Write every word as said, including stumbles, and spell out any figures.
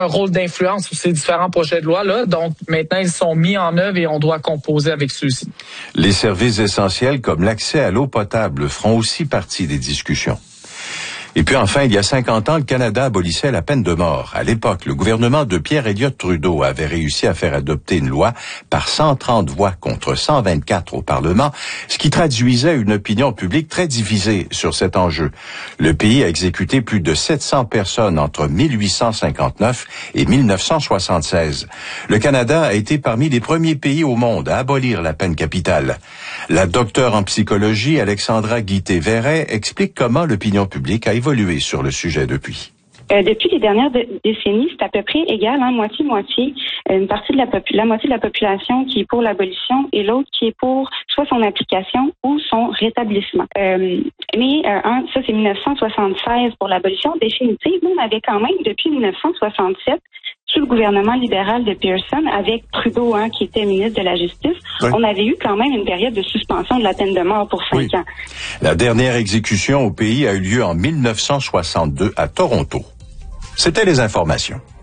un rôle d'influence sur ces différents projets de loi-là. Donc, maintenant, ils sont mis en œuvre et on doit composer avec ceux-ci. Les services essentiels comme l'accès à l'eau potable feront aussi partie des discussions. Et puis enfin, il y a cinquante ans, le Canada abolissait la peine de mort. À l'époque, le gouvernement de Pierre Elliott Trudeau avait réussi à faire adopter une loi par cent trente voix contre cent vingt-quatre au Parlement, ce qui traduisait une opinion publique très divisée sur cet enjeu. Le pays a exécuté plus de sept cents personnes entre mille huit cent cinquante-neuf et mille neuf cent soixante-seize. Le Canada a été parmi les premiers pays au monde à abolir la peine capitale. La docteure en psychologie Alexandra Guité-Verret explique comment l'opinion publique a évolué sur le sujet depuis. Euh, depuis les dernières de- décennies, c'est à peu près égal, hein, moitié-moitié. Une partie de la, popu- la moitié de la population qui est pour l'abolition et l'autre qui est pour soit son application ou son rétablissement. Euh, mais euh, hein, ça, c'est mille neuf cent soixante-seize pour l'abolition définitive. Nous, on avait quand même, depuis mille neuf cent soixante-sept, sous le gouvernement libéral de Pearson, avec Trudeau, hein, qui était ministre de la Justice, oui. on avait eu quand même une période de suspension de la peine de mort pour cinq oui. ans. La dernière exécution au pays a eu lieu en mille neuf cent soixante-deux à Toronto. C'était les informations.